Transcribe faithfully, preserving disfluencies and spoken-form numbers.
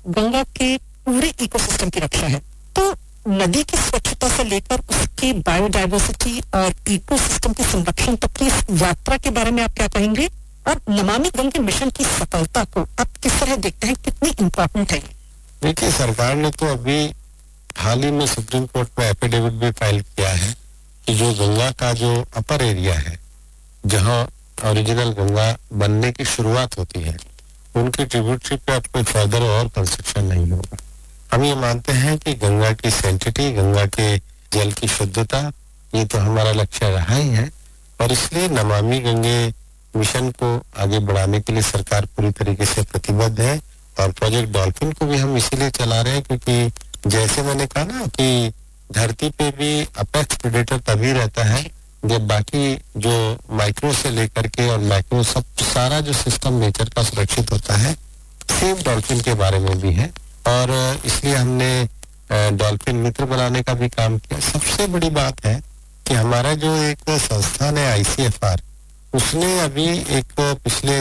गंगा के पूरे इकोसिस्टम की रक्षा है। तो नदी की स्वच्छता से लेकर उसकी बायोडायवर्सिटी और इकोसिस्टम के संरक्षण तक की इस यात्रा के बारे में आप क्या कहेंगे? और नमामि गंगे मिशन की सफलता को आप किस तरह देखते हैं, कितनी इम्पोर्टेंट है? देखिए, सरकार ने तो अभी हाल ही में सुप्रीम कोर्ट में एफिडेविट भी फाइल किया है कि जो गंगा का जो अपर एरिया है, जहां ओरिजिनल गंगा बनने की शुरुआत होती है, उनकी ट्रिब्यूटरी पे अब कोई फर्दर और कंस्ट्रक्शन नहीं होगा। हम ये मानते हैं कि गंगा की सैंक्टिटी, गंगा के जल की शुद्धता, ये तो हमारा लक्ष्य रहा ही है, और इसलिए नमामि गंगे मिशन को आगे बढ़ाने के लिए सरकार पूरी तरीके से प्रतिबद्ध है। और प्रोजेक्ट डॉल्फिन को भी हम इसीलिए चला रहे हैं क्योंकि जैसे मैंने कहा ना कि धरती पे भी अपेक्स प्रेडेटर तभी रहता है जब बाकी जो माइक्रो से लेकर के और माइक्रो सब सारा जो सिस्टम नेचर का सुरक्षित होता है, सेम डॉल्फिन के बारे में भी है। और इसलिए हमने डॉल्फिन मित्र बनाने का भी काम किया। सबसे बड़ी बात है कि हमारा जो एक संस्थान है आई सी एफ आर, उसने अभी एक पिछले